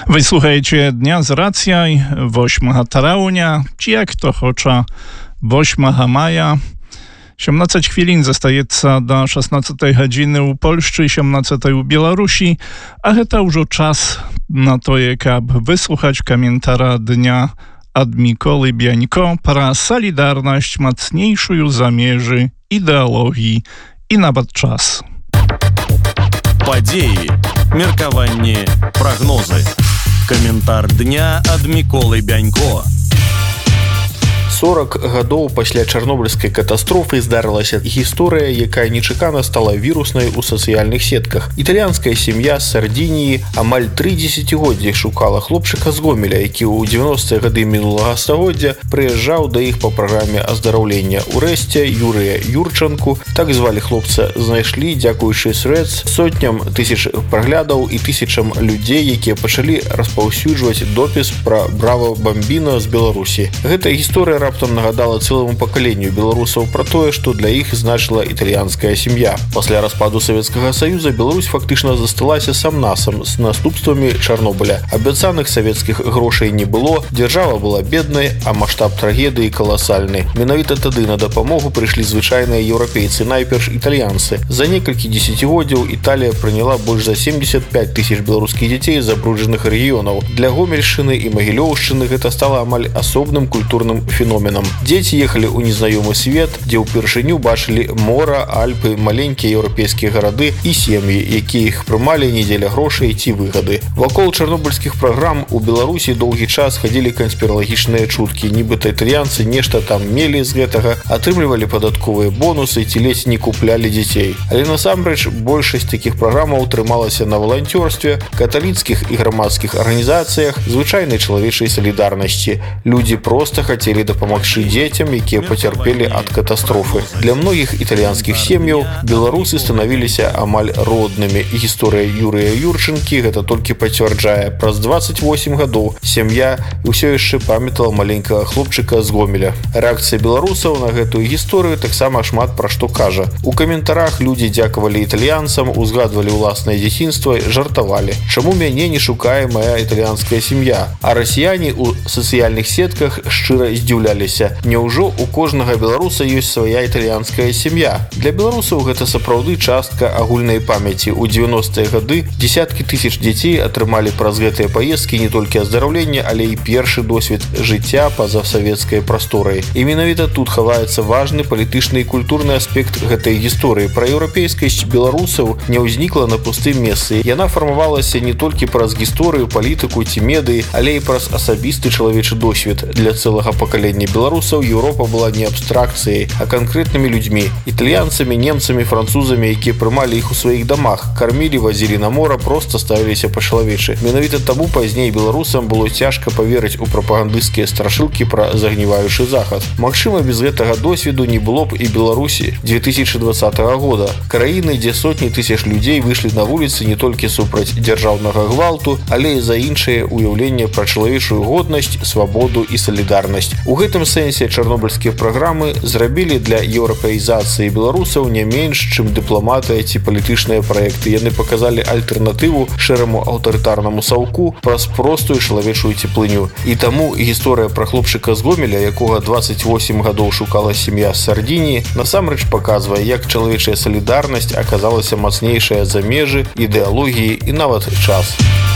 Ви слухаєте Дня з рацій 8 травня, чи як to хоча 8 maja. 17 chwilin zostaje do 16 godziny u Polszczy i 17 u Białorusi, a to już czas na to, aby wysłuchać komentara dnia od Mikoły Biańko para Solidarność mocniejszą zamierzy ideologii i nawet czas. Падзеі, меркаванні, прагнозы. Каментар дня ад Міколы Бянько. 40 гадоў пасля чарнобыльскай катастрофы здарылася гісторыя, якая нечакана стала віруснай у сацыяльных сетках. Італьянская сям'я з Сардініі амаль 3 дзесяцігоддзі шукала хлопчыка з Гомеля, які ў 90-е гады мінулага стагоддзя прыязджаў да іх па праграме аздараўлення. Урэшце Юрыя Юрчанку, так звалі хлопца, знайшлі дзякуючы срэц сотням тысяч праглядаў і тысячам людзей, якія пачалі распаўсюджваць допіс пра Браво Бамбіна з Беларусі. Гэтая гісторыя раптам нагадала цэлому пакаленню беларусаў пра тое, што для іх значыла італьянская сям'я. Пасля распаду Савецкага Саюза Беларусь фактычна засталася сам-насам з наступствамі Чарнобыля. Абяцаных савецкіх грошай не было, дзяржава была беднай, а маштаб трагедыі каласальны. Менавіта тады на дапамогу прыйшлі звычайныя еўрапейцы, найперш італьянцы. За некалькі дзесяцігоддзяў Італія прыняла больш за 75 тысяч беларускіх дзяцей з забруджаных рэгіёнаў. Для Гомельшчыны і Магілёўшчыны гэта стала амаль асобным культурным феноменам. Дзеці ехалі ў незнаёмы свет, дзе ўпершыню бачылі мора, Альпы, маленькія еўрапейскія гарады і сем'і, якія іх прымалі не дзеля грошай ці выгады. Вакол чарнобыльскіх праграм у Беларусі доўгі час хадзілі канспіралагічныя чуткі, нібыта італьянцы нешта там мелі з гэтага, атрымлівалі падатковыя бонусы ці ледзь не куплялі дзяцей. Але насамрэч большасць такіх праграмаў трымалася на валанцёрстве, каталіцкіх і грамадскіх арганізацыях, звычайнай чалавечай салідарнасці. Людзі проста хацелі дапамагчы дзецям, якія пацярпелі ад катастрофы. Для многіх італьянскіх сем'яў беларусы станавіліся амаль роднымі. І гісторыя Юрыя Юрчанкі гэта толькі пацвярджае. Праз 28 гадоў сям'я ўсё яшчэ памятала маленькага хлопчыка з Гомеля. Рэакцыя беларусаў на гэтую гісторыю таксама шмат пра што кажа. У каментарах людзі дзякавалі італьянцам, узгадвалі ўласнае дзяцінства, жартавалі. Чаму мяне не шукае мая італьянская сям'я? А расіяне ў сацыяльных сетках шчыра здзіўляліся. Няўжо у кожнага беларуса ёсць свая італьянская сям'я? Для беларусаў гэта сапраўды частка агульнай памяці. У 90-е гады дзесяткі тысяч дзяцей атрымалі праз гэтыя паездкі не толькі аздараўленне, але і першы досвед жыцця па-за савецкай прасторай. І менавіта тут хаваецца важны палітычны і культурны аспект гэтай гісторыі. Пра еўрапейскасць беларусаў не ўзнікла на пустым месцы. Яна фармавалася не толькі праз гісторыю, палітыку ці медыі, але і праз асабісты чалавечы досвед. Для цэлага пакалення беларусаў Еўропа была не абстракцыяй, а канкрэтнымі людзьмі, італьянцамі, немцамі, французамі, якія прымалі іх у сваіх дамах, кармілі, вазілі на мора, проста ставіліся па-чалавечы. Менавіта таму пазней беларусам было цяжка паверыць у прапагандысцкія страшылкі пра загніваючы захад. Магчыма, без гэтага досведу не было б і Беларусі 2020 года. Краіны, дзе сотні тысяч людзей выйшлі на вуліцы не толькі супраць дзяржаўнага гвалту, але і за іншае ўяўленне пра чалавечую годнасць, свабоду і салідарнасць. У гэтым сэнсе чарнобыльскія праграмы зрабілі для еўрапеізацыі беларусаў не менш, чым дыпламатыя ці палітычныя праекты. Яны паказалі альтэрнатыву шэраму аўтарытарнаму саўку праз простую чалавечую цеплыню. І таму гісторыя пра хлопчыка з Гомеля, якога 28 гадоў шукала сям'я з Сардініі, насамрэч паказвае, як чалавечая салідарнасць аказалася мацнейшая за межы, ідэалогіі і нават час.